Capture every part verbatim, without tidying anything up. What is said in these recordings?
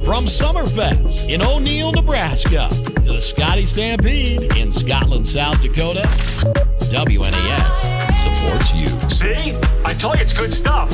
From Summerfest in O'Neill, Nebraska, to the Scotty Stampede in Scotland, South Dakota, W N A X supports you. See? I told you it's good stuff.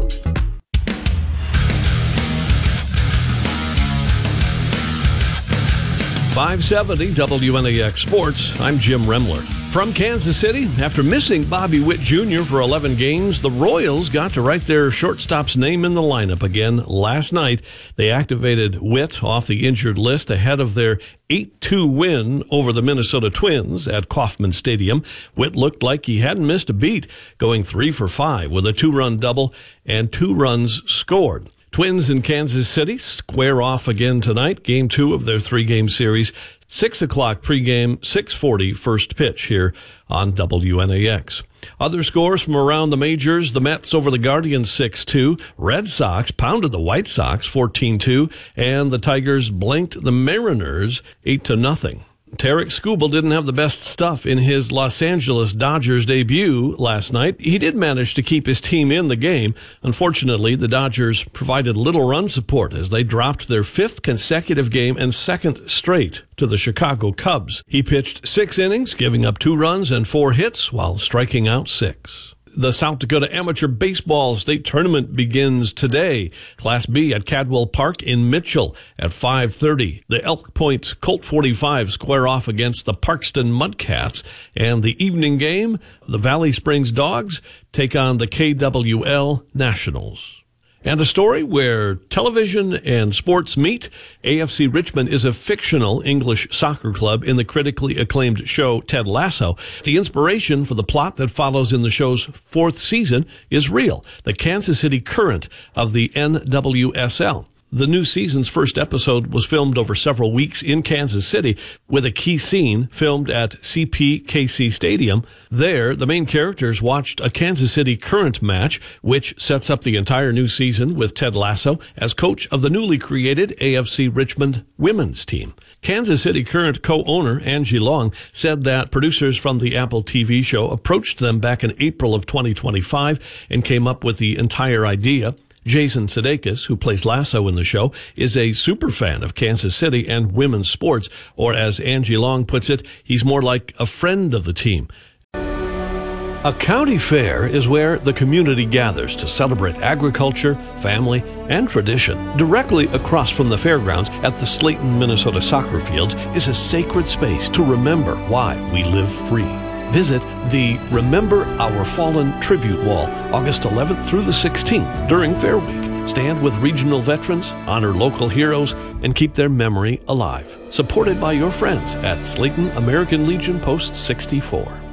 five seventy W N A X Sports. I'm Jim Remler. From Kansas City, after missing Bobby Witt Junior for eleven games, the Royals got to write their shortstop's name in the lineup again last night. They activated Witt off the injured list ahead of their eight two win over the Minnesota Twins at Kauffman Stadium. Witt looked like he hadn't missed a beat, going three for five with a two-run double and two runs scored. Twins in Kansas City square off again tonight, game two of their three-game series. six o'clock pregame, six forty first pitch here on W N A X. Other scores from around the majors: the Mets over the Guardians six two, Red Sox pounded the White Sox fourteen two, and the Tigers blanked the Mariners eight to nothing. Tarik Skubal didn't have the best stuff in his Los Angeles Dodgers debut last night. He did manage to keep his team in the game. Unfortunately, the Dodgers provided little run support as they dropped their fifth consecutive game and second straight to the Chicago Cubs. He pitched six innings, giving up two runs and four hits while striking out six. The South Dakota Amateur Baseball State Tournament begins today. Class B at Cadwell Park in Mitchell at five thirty. The Elk Point Colt forty-five square off against the Parkston Mudcats. And the evening game, the Valley Springs Dogs take on the K W L Nationals. And a story where television and sports meet. A F C Richmond is a fictional English soccer club in the critically acclaimed show Ted Lasso. The inspiration for the plot that follows in the show's fourth season is real. The Kansas City Current of the N W S L. The new season's first episode was filmed over several weeks in Kansas City, with a key scene filmed at C P K C Stadium. There, the main characters watched a Kansas City Current match, which sets up the entire new season with Ted Lasso as coach of the newly created A F C Richmond women's team. Kansas City Current co-owner Angie Long said that producers from the Apple T V show approached them back in April of twenty twenty-five and came up with the entire idea. Jason Sudeikis, who plays Lasso in the show, is a super fan of Kansas City and women's sports, or as Angie Long puts it, he's more like a friend of the team. A county fair is where the community gathers to celebrate agriculture, family, and tradition. Directly across from the fairgrounds at the Slayton, Minnesota soccer fields is a sacred space to remember why we live free. Visit the Remember Our Fallen Tribute Wall August eleventh through the sixteenth during Fair Week. Stand with regional veterans, honor local heroes, and keep their memory alive. Supported by your friends at Slayton American Legion Post sixty-four.